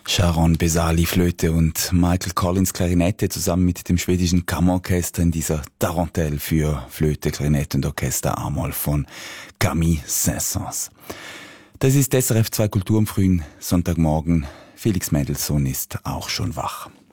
Sharon Besali Flöte und Michael Collins Klarinette zusammen mit dem schwedischen Kammerorchester in dieser Tarantelle für Flöte, Klarinette und Orchester A-Moll von Camille Saint-Saëns. Das ist SRF 2 Kultur am frühen Sonntagmorgen. Felix Mendelssohn ist auch schon wach.